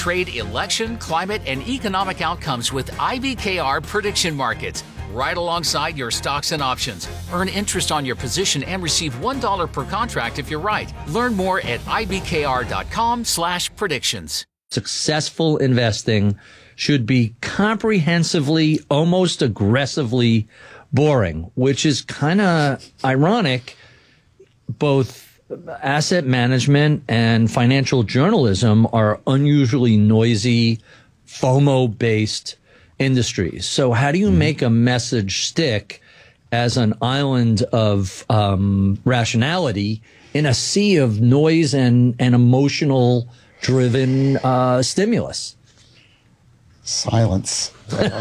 trade election, climate, and economic outcomes with IBKR prediction markets. Right alongside your stocks and options. Earn interest on your position and receive $1 per contract if you're right. Learn more at ibkr.com/predictions. Successful investing should be comprehensively, almost aggressively boring, which is kind of ironic. Both asset management and financial journalism are unusually noisy, FOMO-based industries. So how do you make a message stick as an island of rationality in a sea of noise and emotional driven stimulus? Silence.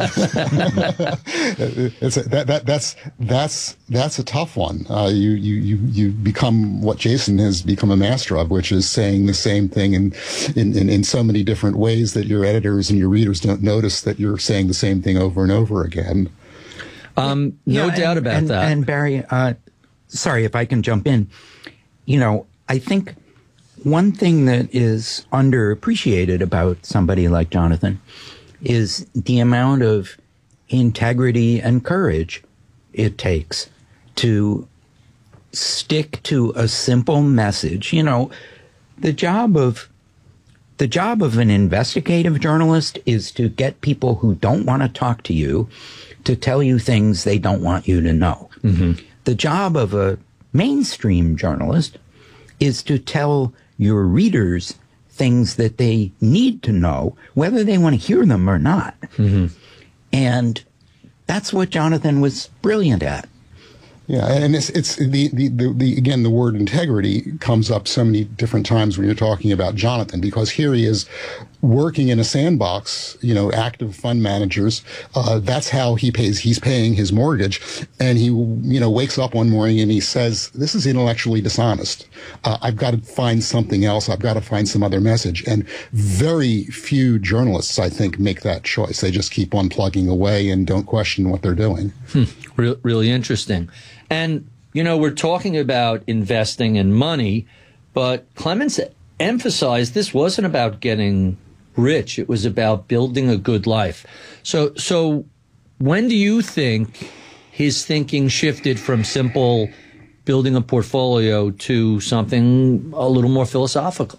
That's a tough one. You become what Jason has become a master of, which is saying the same thing in so many different ways that your editors and your readers don't notice that you're saying the same thing over and over again. No doubt about that. And Barry, sorry if I can jump in. You know, I think one thing that is underappreciated about somebody like Jonathan is the amount of integrity and courage it takes to stick to a simple message. You know, the job of an investigative journalist is to get people who don't want to talk to you to tell you things they don't want you to know. Mm-hmm. The job of a mainstream journalist is to tell your readers things that they need to know, whether they want to hear them or not. Mm-hmm. And that's what Jonathan was brilliant at. Yeah, and it's again, the word integrity comes up so many different times when you're talking about Jonathan, because here he is working in a sandbox, you know, active fund managers. That's how he pays. He's paying his mortgage, and he, you know, wakes up one morning and he says, "This is intellectually dishonest. I've got to find something else. I've got to find some other message." And very few journalists, I think, make that choice. They just keep on plugging away and don't question what they're doing. Really interesting. And, you know, we're talking about investing in money, but Clemens emphasized this wasn't about getting rich. It was about building a good life. So when do you think his thinking shifted from simple building a portfolio to something a little more philosophical?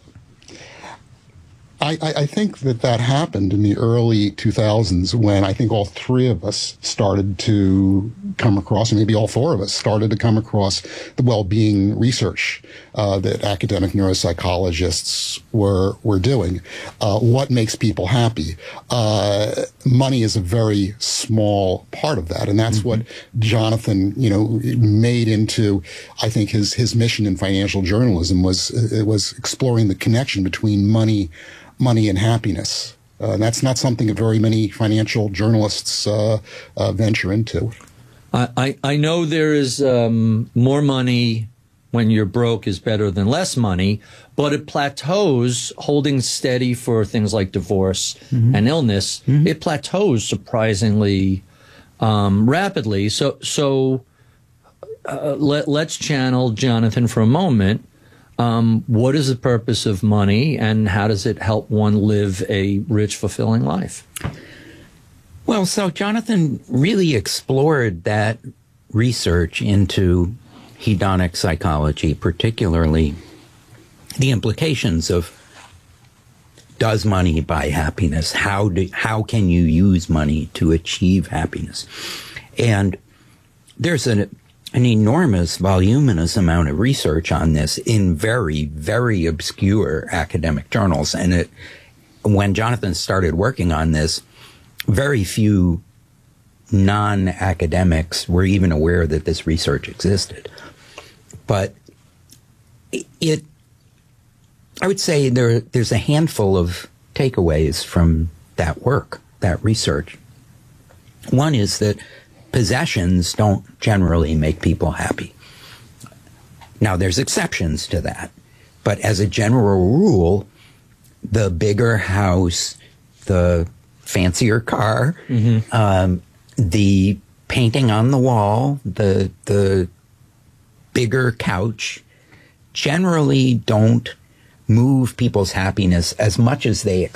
I think that happened in the early 2000s when I think all three of us started to come across, and maybe all four of us started to come across the well-being research that academic neuropsychologists were doing. What makes people happy? Money is a very small part of that, and that's what Jonathan, you know, made into, I think, his mission in financial journalism was exploring the connection between money and happiness. And that's not something that very many financial journalists venture into. I know there is more money when you're broke is better than less money, but it plateaus, holding steady for things like divorce and illness. It plateaus surprisingly rapidly. So let's channel Jonathan for a moment. What is the purpose of money, and how does it help one live a rich, fulfilling life? Well, so Jonathan really explored that research into hedonic psychology, particularly the implications of, does money buy happiness? How can you use money to achieve happiness? And there's an enormous, voluminous amount of research on this in very, very obscure academic journals. And when Jonathan started working on this, very few non-academics were even aware that this research existed. But I would say there's a handful of takeaways from that work, that research. One is that possessions don't generally make people happy. Now, there's exceptions to that, but as a general rule, the bigger house, the fancier car, the painting on the wall, the bigger couch, generally don't move people's happiness as much as they